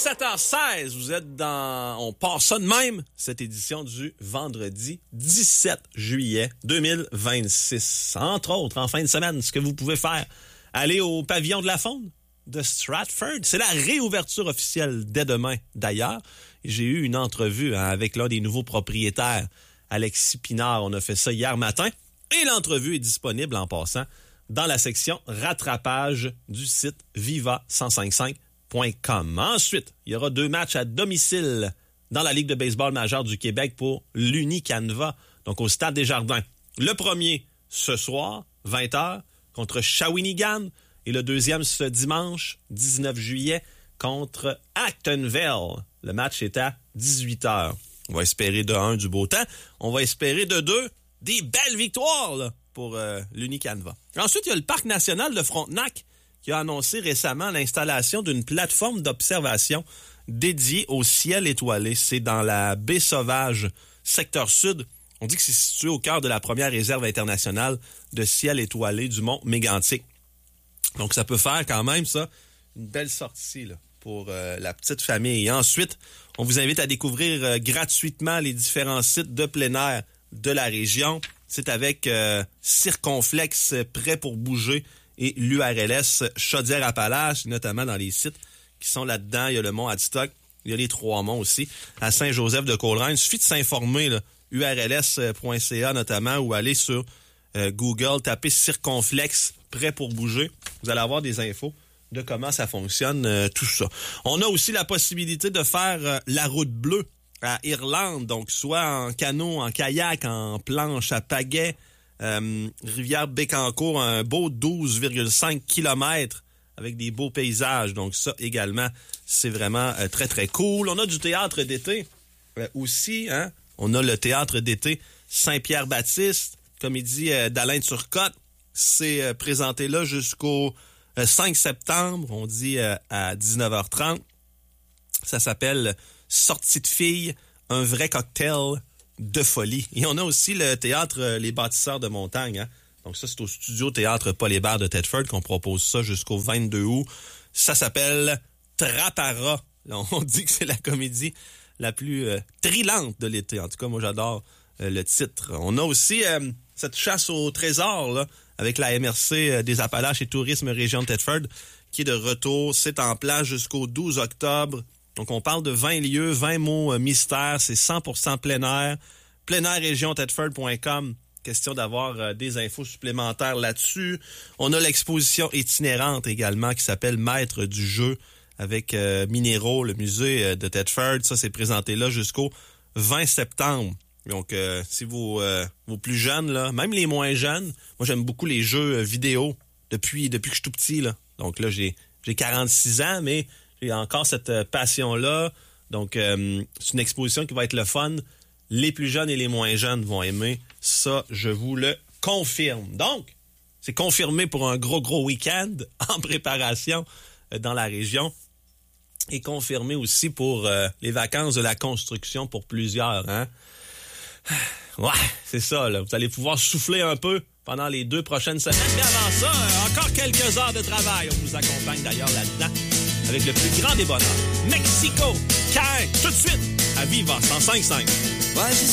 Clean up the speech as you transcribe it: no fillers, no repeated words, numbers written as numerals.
17h16, vous êtes dans... On part ça de même, cette édition du vendredi 17 juillet 2026. Entre autres, en fin de semaine, ce que vous pouvez faire, aller au pavillon de la Faune de Stratford. C'est la réouverture officielle dès demain, d'ailleurs. J'ai eu une entrevue avec l'un des nouveaux propriétaires, Alexis Pinard. On a fait ça hier matin. Et l'entrevue est disponible, en passant, dans la section rattrapage du site viva1055.com. Ensuite, il y aura 2 matchs à domicile dans la Ligue de baseball majeure du Québec pour l'Unicanva, donc au Stade des Jardins. Le premier, ce soir, 20h, contre Shawinigan. Et le deuxième, ce dimanche, 19 juillet, contre Actonville. Le match est à 18h. On va espérer de 1 du beau temps. On va espérer de 2 des belles victoires là, pour l'Unicanva. Ensuite, il y a le Parc national de Frontenac qui a annoncé récemment l'installation d'une plateforme d'observation dédiée au ciel étoilé. C'est dans la baie Sauvage, secteur sud. On dit que c'est situé au cœur de la première réserve internationale de ciel étoilé du mont Mégantic. Donc, ça peut faire quand même, ça, une belle sortie là, pour la petite famille. Et ensuite, on vous invite à découvrir gratuitement les différents sites de plein air de la région. C'est avec Circonflexe Prêt pour bouger et l'URLS Chaudière-Appalaches, notamment dans les sites qui sont là-dedans. Il y a le Mont Adstock, il y a les Trois-Monts aussi, à Saint-Joseph-de-Coleraine. Il suffit de s'informer, là, urls.ca notamment, ou aller sur Google, taper Circonflexe Prêt pour bouger. Vous allez avoir des infos de comment ça fonctionne, tout ça. On a aussi la possibilité de faire la route bleue à Irlande, donc soit en canot, en kayak, en planche à pagaie, rivière Bécancour, un beau 12,5 km avec des beaux paysages. Donc ça également, c'est vraiment très, très cool. On a du théâtre d'été aussi. Hein? On a le théâtre d'été Saint-Pierre-Baptiste, comédie d'Alain Turcotte. C'est présenté là jusqu'au 5 septembre, on dit à 19h30. Ça s'appelle Sortie de filles, un vrai cocktail de folie. Et on a aussi le théâtre Les Bâtisseurs de Montagne. Hein? Donc ça, c'est au studio Théâtre Paul Hébert de Thetford qu'on propose ça jusqu'au 22 août. Ça s'appelle Trapara. On dit que c'est la comédie la plus thrillante de l'été. En tout cas, moi, j'adore le titre. On a aussi cette chasse au trésor là, avec la MRC des Appalaches et Tourisme Région de Thetford qui est de retour. C'est en place jusqu'au 12 octobre. Donc, on parle de 20 lieux, 20 mots mystères. C'est 100% plein air. pleinairregionthetford.com. Question d'avoir des infos supplémentaires là-dessus. On a l'exposition itinérante également qui s'appelle Maître du jeu avec Minéraux, le musée de Thetford. Ça, c'est présenté là jusqu'au 20 septembre. Donc, si vos plus jeunes, là, même les moins jeunes, moi, j'aime beaucoup les jeux vidéo depuis que je suis tout petit. Là. Donc là, j'ai 46 ans, mais j'ai encore cette passion-là. Donc, c'est une exposition qui va être le fun. Les plus jeunes et les moins jeunes vont aimer. Ça, je vous le confirme. Donc, c'est confirmé pour un gros week-end en préparation dans la région. Et confirmé aussi pour les vacances de la construction pour plusieurs. Hein? Ouais, c'est ça. Là. Vous allez pouvoir souffler un peu pendant les 2 prochaines semaines. Mais avant ça, encore quelques heures de travail. On vous accompagne d'ailleurs là-dedans avec le plus grand des bonheurs. Mexico, Caen, tout de suite, à Viva 105.5.